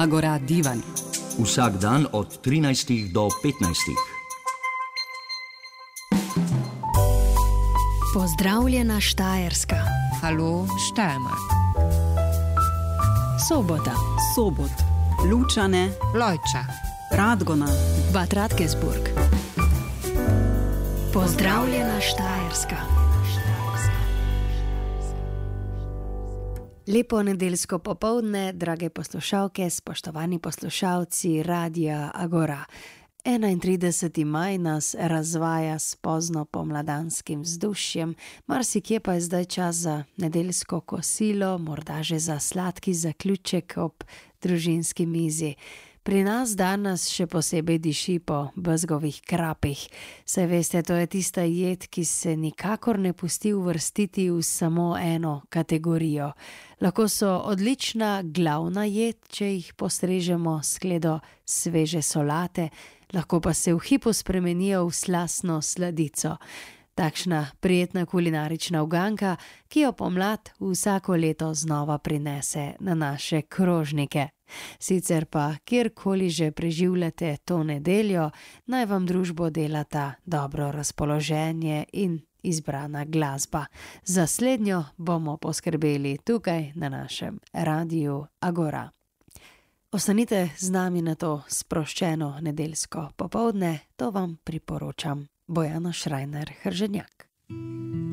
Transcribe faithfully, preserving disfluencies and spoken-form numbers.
Agora divan. Vsak dan od trinajstih do petnajstih. Pozdravljena Štajerska. Halo Steiermark. Sobota. Sobot. Lučane. Lojča. Radgona. Bad Radkersburg. Pozdravljena Štajerska. Lepo nedeljsko popoldne, drage poslušalke, spoštovani poslušalci Radia Agora. enaintrideseti maj nas razvaja s pozno pomladanskim vzdušjem, marsikje pa je zdaj čas za nedeljsko kosilo, morda že za sladki zaključek ob družinski mizi. Pri nas danes še posebej diši po bezgovih krapih. Saj veste, to je tista jed, ki se nikakor ne pusti uvrstiti v samo eno kategorijo. Lahko so odlična glavna jed, če jih postrežemo s skledo sveže solate, lahko pa se v hipu spremenijo v slastno sladico. Takšna prijetna kulinarična uganka, ki jo pomlad vsako leto znova prinese na naše krožnike. Sicer pa, kjerkoli že preživljate to nedeljo, naj vam družbo delata dobro razpoloženje in izbrana glasba. Za slednjo bomo poskrbeli tukaj na našem Radiu Agora. Ostanite z nami na to sproščeno nedeljsko popoldne, to vam priporočam Bojana Šrajner Hrženjak.